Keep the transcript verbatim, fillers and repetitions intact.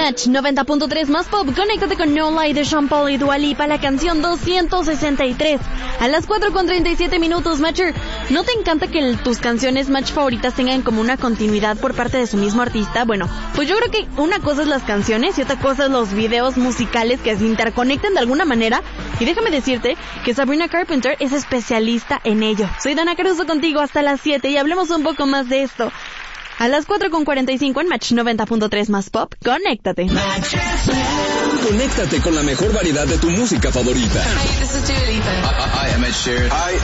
Match noventa punto tres más pop. Conéctate con No Lie de Sean Paul y Dua Lipa, la canción doscientos sesenta y tres. A las cuatro con treinta y siete minutos, Matcher, ¿no te encanta que el, tus canciones Match favoritas tengan como una continuidad por parte de su mismo artista? Bueno, pues yo creo que una cosa es las canciones y otra cosa es los videos musicales que se interconectan de alguna manera. Y déjame decirte que Sabrina Carpenter es especialista en ello. Soy Dana Caruso contigo hasta las siete y hablemos un poco más de esto. A las cuatro con cuarenta y cinco en Match noventa punto tres más pop, conéctate. Conéctate con la mejor variedad de tu música favorita. Hi, this is Dua Lipa. Hi, I'm Ed Sheeran. Hi,